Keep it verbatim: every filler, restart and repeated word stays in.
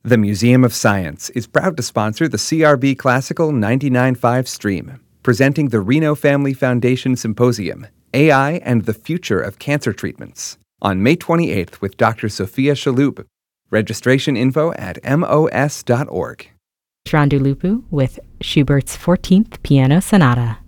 The Museum of Science is proud to sponsor the C R B Classical ninety-nine point five stream, presenting the Reno Family Foundation Symposium, A I and the Future of Cancer Treatments, on May twenty-eighth with Doctor Sophia Shaloub. Registration info at M O S dot org. Randulupu with Schubert's fourteenth Piano Sonata.